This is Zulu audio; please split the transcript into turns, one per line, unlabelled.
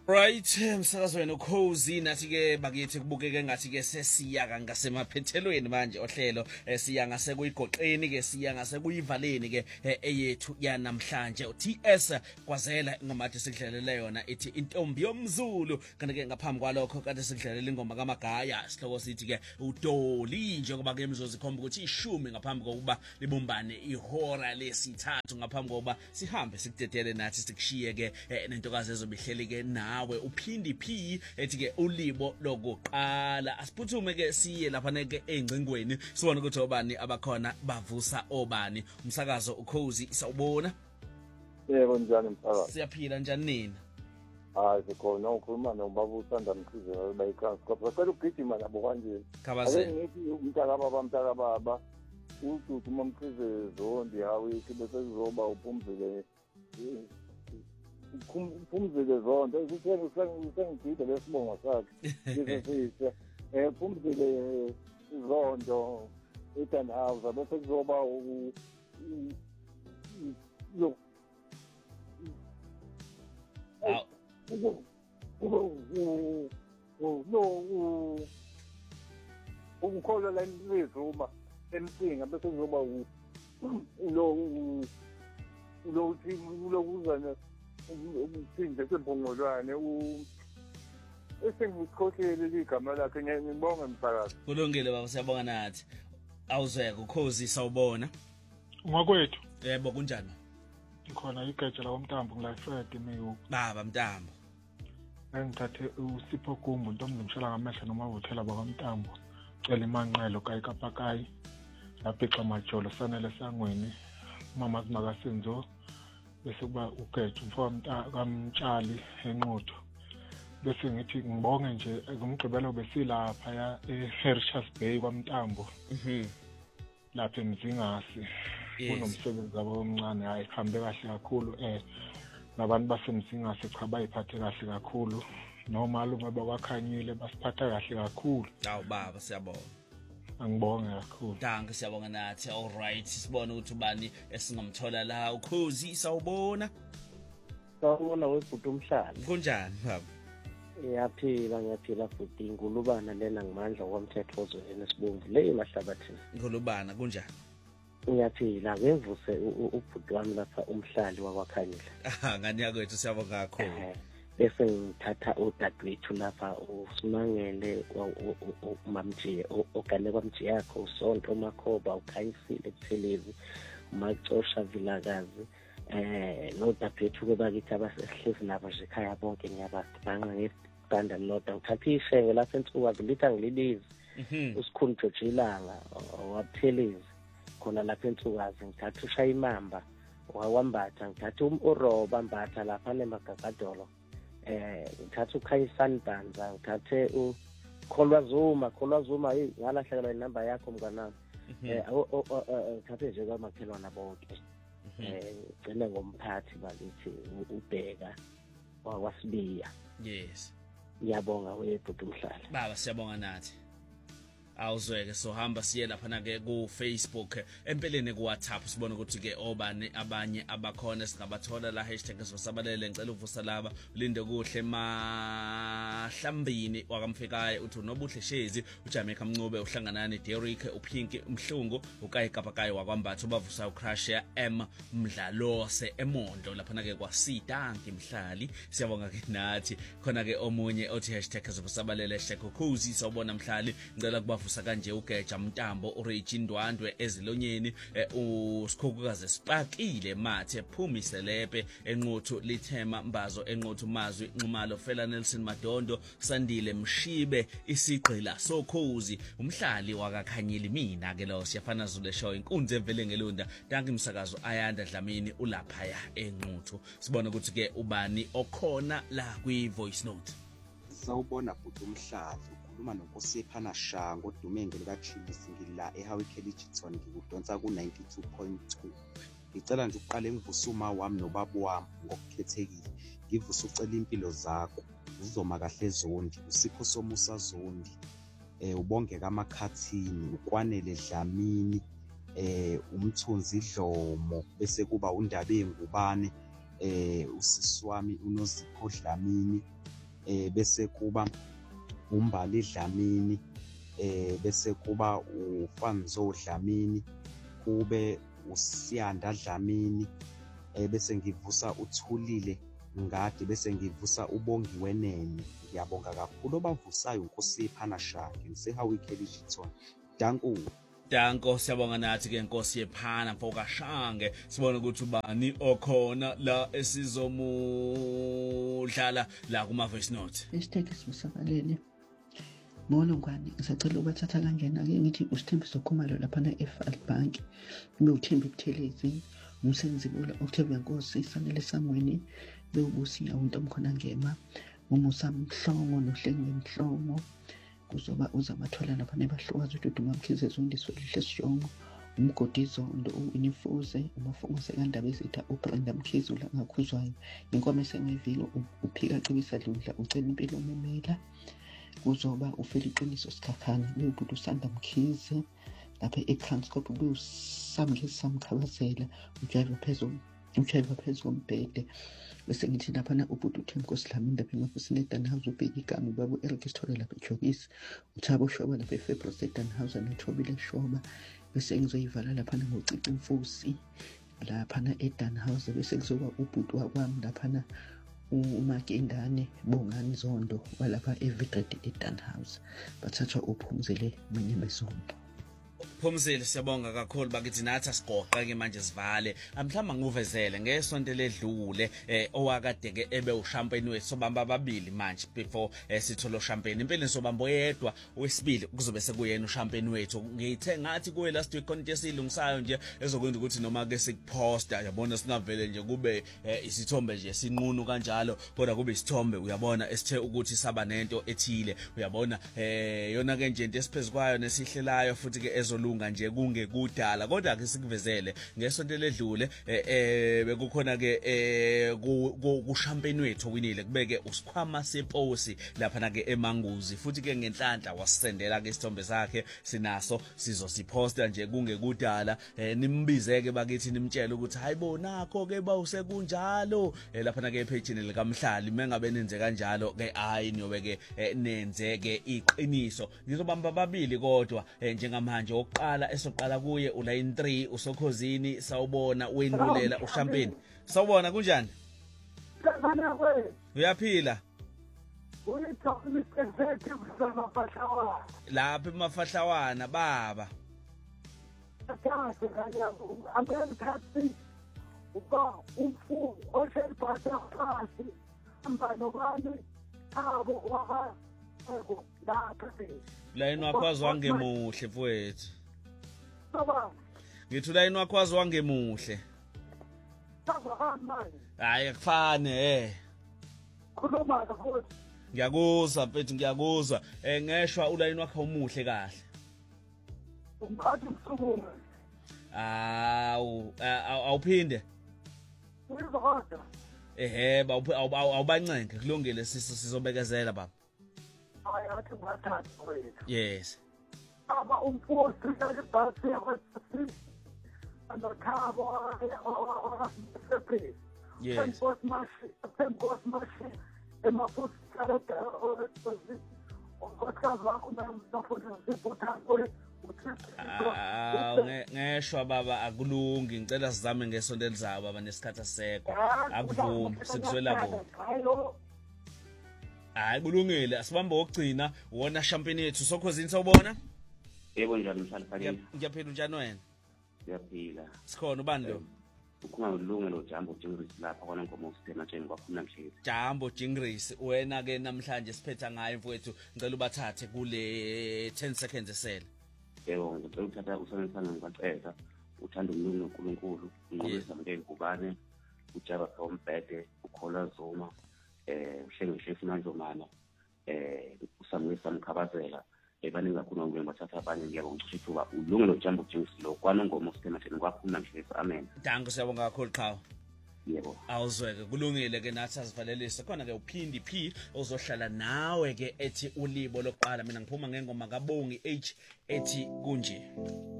Right, msakazweni ukhozi nathi ke bakithi kubukeke ngathi ke sesiya ngasemaphethelweni manje ohlelo siya ngase kuyigoqeni ke siya ngase kuyivaleni ke eyethu yanamhlanje uTS Kwazela ingoma ethi sidlelele yona ithi intombi yomZulu kanti ke ngaphambi kwalokho kade sidlelela ingoma kaMagaya sihloko sithi ke uDoli njengoba ke imizuzu ikhomba ukuthi ishumi ngaphambi kokuba libumbane ihora lesithathu ngaphambi kokuba sihambe sikudedele nathi sikushiye ke nentokazi ezobihleli ke nawe uphindi P ethi ke ulibo lokuqala asiphuthume ke siye lapha neke engcingweni sibone ukuthi obani abakhona bavusa obani umsakazo ukhozi sawubona.
Yebo njani mphakathi
siyaphila njani nina?
Hayi sikhona ukhuluma nobaba uSanda Mkhize bayikhasi kodwa sicela ukugijima nabo kanje
Khabaze
ngithi umntaka baba uDudu Mkhize zondi hawithi bese kuzoba uphumzile uphumzile zonke usengigide lesibongo sakhe ngizofisa uphumzile izondo eTanhouse bese kuzoba ukukhola la lezuma emsinga bese kuzoba lo uthi lo kuzana umsinde sembongolwane esengikhohlele ligama lakhe ngibonga mphakathi.
Kulungile baba siyabonga nathi. Awuzeke ukhozi sawubona.
Ungakwethu.
Yebo kunjani?
Ngikhona igeja la uMtambo ngilafred emeyo.
Baba Mtambo.
Ngithathe uSipho Gumbu ntombi ngimshela ngamehla noma uthela bakwaMtambo. Cela imanqelo kayikapakayi. Laphixa majolo sanele sangweni. Mama Makasenzo. Bese kuba ugeja umfowethu kaMtshali enquthu. Bese ngithi ngibonge nje ngumgqibelo besilapha ya eHershas Bay kwaMtambo. Lapha eMzingasi. Kunomsebenzi wabo omncane hayi hambe kahle kakhulu nabantu basemzingasi cha bayiphathe kahle kakhulu nomalume bakwakhanyile basiphatha kahle kakhulu.
Hawu baba siyabonga.
Angibonge kakhulu.
Danke siyabonga nathi. All right sibone ukuthi ubani esingomthola la ukhozi sawubona.
Sawubona webhuti umhlali.
Kunjani baba?
Ngiyaphila futhi ingulubana lena ngimandla kwamthetho ozweni esibomvu le emahlabathini.
Ingulubana kunjani?
Ngiyaphila ngevuse ubhuti wami lapha umhlali wakwakhanyile.
Ngani yakwethu siyabonga kakhulu.
Bese ngithatha udadewethu lapha uSimangele uMamjiye ogane kwamjiye yakho uSonto Makhoba uKhayisile Buthelezi uMacosha Vilakazi nodadewethu ke bakithi abasehlezi lapha nje ekhaya bonke ngiyababanga ngebanda lodwa ngithatha ishenge lapha eNtsukazi litha ngilibizi uSikhulu Jojilanga waButhelezi khona lapha eNtsukazi ngithatha uShayimamba wakwambatha ngithatha uRoba Mbatha lapha eMagagadolo ngithatha uKhayisani Banza ngithathe uKholwa Zuma ngalahlekelwa inamba yakho mnganami ngithathe nje kwamakhelwana bonke gcine ngomphathi bakithi ubheka wakwasibiya.
Yes
ngiyabonga webhuti umhlali
baba siyabonga nathi. Awuzweke sohamba siye lapha na ke ku Facebook empeleni ku WhatsApp sibone ukuthi ke obani abanye abakhona singabathola la #sosabalele ngicela uvusa laba ulinde kuhle Mahlambini wakamfikayo uthi nobuhle Shezi uJamaica Mncube uhlanganani Derrick uPinky Mhlungu ukayikapakayi wakwambatha ubavusa uCrusher M Mdlalose eMondo lapha na ke kwaSitanki Mhlali siyabonga ke nathi khona ke omunye othi #sosabalele #ukhozi sawubona Mhlali ngicela kubavusa kanje ugeja Mtambo uRegi Ndwandwe ezilonyeni uSikhukukazi Sipakile Mathe Phumiselepe enquthu Lithema Mbazo enquthu Mazwi Nxumalo Fela Nelson Madondo Sandile Mshibe isigqila sokhozi umhlali wakakhanyili mina ke lo siyafana Zule Show inkunzi evele ngelunda danki umsakazo Ayanda Dlamini ulaphaya enquthu sibone ukuthi ke ubani okhona la kwi voice note.
Sawubona bhuti umhlali ukhuluma noNkosiphana Shango odume ngelikaChili singila eHowie Kellyton ngikudonsa ku92.2. Ngicela nje uqale ngivusuma wami nobaba wami ngokukhethekile ngivusa ucela impilo zakho uzoma kahle Zondi uSipho Somusa Zondi ubonge kaMakhathini uKwanele Dlamini umthunzi Dlomo bese kuba uNdabengubane usisi wami uNozipho Dlamini bese kuba uMbali Dlamini, bese kuba uFanzo Dlamini, kube uSiyanda Dlamini, bese ngivusa uThulile Ngadi, bese ngivusa uBongiwe Nene. Ngiyabonga kakhulu obavusayo uNkosiphana Shange ngiseHowick Littleton.
Danko, siyabonga nathi ke Nkosi Yephana mfoka Shange. Sibona ukuthi ubani okhona la esizomudlala la kuma voice note.
Isiteke simusabalele. Molo ngwane, ngisacela ukubathatha kanjena ke ngithi uSithembiso Khumalo lapha na-FL Bank. Uthembi Buthelezi, umsenzibula Octavia Nkosi, Sanele Samweni, bewubusi Nyawunto Mkhona Ngema, uMusa Mhlongo noHlengiwe Mhlongo. Kuzoba uzamathola lapha nebahlukazi uDuduma Mkhize Zondiswe Lihle Siyongo, uMgodi Zondo, uWinifuze, uMafungo Sekandaba Ezitha, uBrenda Mkhize la ngakhuzwayo, inkomo esengevilo, uPhika Cibisa Dludla, uCela Impilo Memela. Kuzoba uFeliqiniso Sikhakhane, uBudu Sanda Mkhize, lapha eTranscorp kuSamkhize Samkhabazela, uJaiva Phezu Kombhede. Bese ngithi lapha na uBudu Themkosi Dlamini lapha eMafusini eDanhouse, uBheki Gama, ubaba uEric Sithole lapha eJokisi, uThabo Shoba lapha eFebros eDanhouse noThobile Shoba. Bese ngizoyivala lapha ngoCici Mfusi lapha na eDanhouse. Bese kuzoba uBudu wakwami lapha na uMakendane Bongani Zondo walapha eVidred eDanhouse. Bathathwa uphumzele Menyemezombo.
Phumzile, siyabonga kakhulu bakithi nathi asigoqa ke manje sivale. Mhlawumbe ngiuvezele ngesonto ledlule owakade ke ebe ushampeni wethu sobamba ababili manje before sithola ushampeni. Impela sobamba oyedwa wesibili kuzobe sekuyena ushampeni wethu. Ngithe ngathi kuwe last week content esilungisayo nje ezokwenza ukuthi noma ke sikuposta yabona singavele nje kube isithombe nje sinqunu kanjalo kodwa kube isithombe uyabona esithe ukuthi saba nento ethile uyabona yona ke nje into esiphezukwayo nesihlelayo futhi ke ezolunga nje kungekudala kodwa ke sikuvezele ngesonto ledlule bekukhona ke kushampeni wethu okwinile kubeke usikhwama seposi lapha na ke eManguzi futhi ke ngenhlanhla wasisendela ke isithombe sakhe sinaso sizosiposta nje kungekudala nimbizeke bakithi nimtshela ukuthi hayibo nakho ke bawusekunjalo lapha na ke epage lika Mhlali mengabe nenze kanjalo ke hayi niyobe ke nenzeke iqiniso ngizobamba ababili kodwa njengamanje oqala esoqala kuye uline 3 uSokhozini sawubona wenulela ushampeni sawubona kunjani
kana kwe
uyaphila
uyithola isezethe kusamafahla
lapha emafahlawana baba
akaze kanya amemthathi uba umfu oseliphatha phasi amba nobani abo waha lapha
line wakwazi wangemuhle mfowethu
baba
ngithi line wakwazi wangemuhle
baba manje
hayi akufane
khuluma futhi
ngiyakuzwa mfethu ngiyakuzwa ngeshwa uline wakho umuhle kahle
umkhathi msukume
awuphinde
uyizoda
awubancenge kulungile sizobekezela baba
ayathi bathatha wethu
yes
aba umfosi lakebhasi yakwasi anothabo sephi
yes
Temkos Mashi emafusi kalada oresozi okwazi wakho nafuthi sibutha
ngeshwa baba akulungi ngicela sizame ngesonto elizayo baba nesikhathi asekho akuvumi sikuzwela bona hayi kulungile asibambe okugcina wona champagne yethu Sokhozini sawubona
yebo njani mhlali
ngiyaphila njani wena
ngiyaphila
sikhona ubani lo
ukhuluma ngolungelo Jambo Jingris lapha kwana ngomo usithena nje kwaphuma mhlezi
Jambo Jingris wena ke namhlanje siphetha ngayo mfowethu ngicela ubathathe kule 10 seconds esele
yebo ngicela ukuthatha usanisana ngicela uthanda umlungu noNkulunkulu ngizama ngeke kubane ujaba Khombhede ukhola Zuma uhlengishwe Mandlomana uSamuel Samkhabazela ebaningi kakhulu ngokuye bathatha abanye ngiyabonga ukuthi kuba ulungelo Jambo Jingris lo kwana ngomo usithena nje kwaphuma mhlezi amen
danke siyabonga kakhulu qhawe
yebo
awuzweke kulungile ke nathi asivalelise khona ke uPhindi P ozohlala nawe ke ethi ulibo lokuqala mina ngiphuma ngengoma kaBongi H ethi kunje